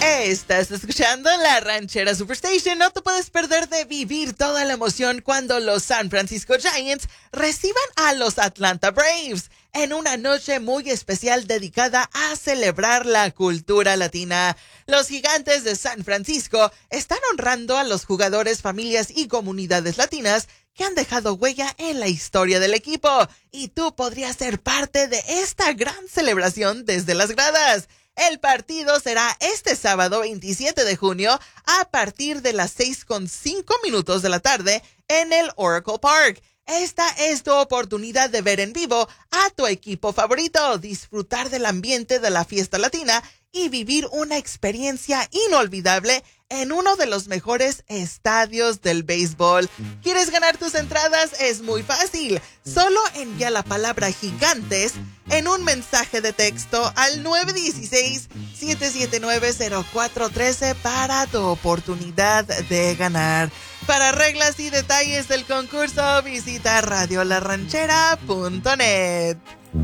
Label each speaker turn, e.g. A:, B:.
A: Estás escuchando La Ranchera Superstation. No te puedes perder de vivir toda la emoción cuando los San Francisco Giants reciban a los Atlanta Braves en una noche muy especial dedicada a celebrar la cultura latina. Los Gigantes de San Francisco están honrando a los jugadores, familias y comunidades latinas que han dejado huella en la historia del equipo. Y tú podrías ser parte de esta gran celebración desde las gradas. El partido será este sábado 27 de junio a partir de las 6:05 de la tarde en el Oracle Park. Esta es tu oportunidad de ver en vivo a tu equipo favorito, disfrutar del ambiente de la fiesta latina y vivir una experiencia inolvidable en uno de los mejores estadios del béisbol. ¿Quieres ganar tus entradas? Es muy fácil. Solo envía la palabra Gigantes en un mensaje de texto al 916-779-0413 para tu oportunidad de ganar. Para reglas y detalles del concurso, visita radiolaranchera.net.